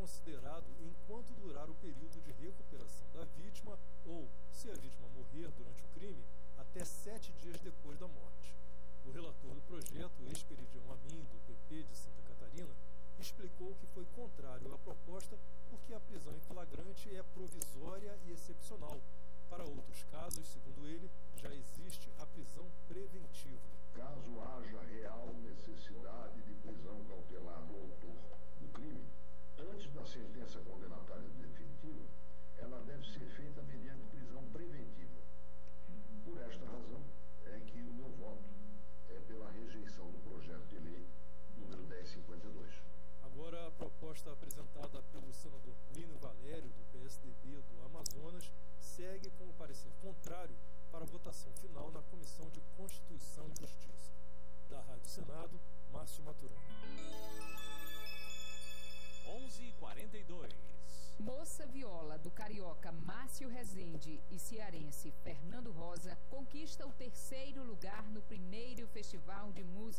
considerado enquanto durar o período de recuperação da vítima ou, se a vítima morrer durante o crime, até 7 dias depois da morte. O relator do projeto, Esperidião Amin, do PP de Santa Catarina, explicou que foi contrário à proposta porque a prisão em flagrante é provisória e excepcional. Para outros casos, segundo ele, já existe a prisão preventiva. Caso haja real necessidade de prisão cautelar do autor do crime, antes da sentença condenatória definitiva, ela deve ser feita mediante prisão preventiva. Por esta razão é que o meu voto é pela rejeição do projeto de lei número 1052. Agora, a proposta apresentada pelo senador Plínio Valério, do PSDB do Amazonas, segue com o parecer contrário para a votação final na Comissão de Constituição e Justiça. Da Rádio Senado, Márcio Maturana. 11h42. Moça Viola, do carioca Márcio Rezende e cearense Fernando Rosa, conquista o 3º lugar no primeiro Festival de Música